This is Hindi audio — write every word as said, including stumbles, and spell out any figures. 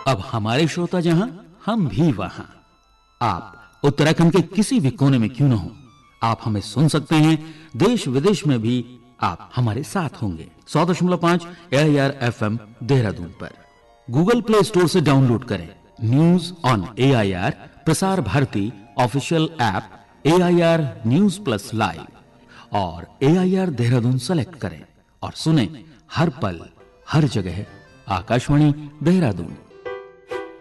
अब हमारे श्रोता जहां, हम भी वहां। आप उत्तराखंड के किसी भी कोने में क्यों न हो, आप हमें सुन सकते हैं। देश विदेश में भी आप हमारे साथ होंगे। सौ दशमलव पांच ए I R F M Dehradun पर। गूगल प्ले स्टोर से डाउनलोड करें news on A I R Prasar Bharati official app A I R news plus live और ए आई आर देहरादून सेलेक्ट करें और सुने हर पल हर जगह आकाशवाणी देहरादून।